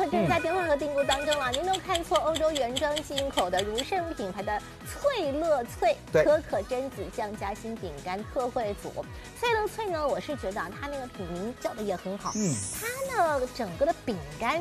可正在变化和订购当中了。您没有看错，欧洲原装进口的如盛品牌的脆乐脆可可榛子酱夹心饼干特惠组。脆乐脆呢，我是觉得啊，它那个品名叫的也很好，它呢整个的饼干